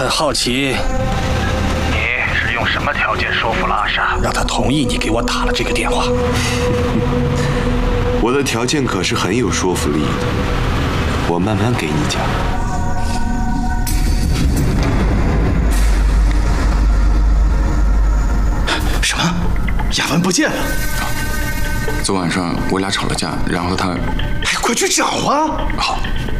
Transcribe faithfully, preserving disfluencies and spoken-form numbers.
很好奇，你是用什么条件说服了阿莎，让她同意你给我打了这个电话？ 我的条件可是很有说服力的，我慢慢给你讲。 什么？雅文不见了？ 昨晚上我俩吵了架，然后他…… 哎，快去找啊！ 好。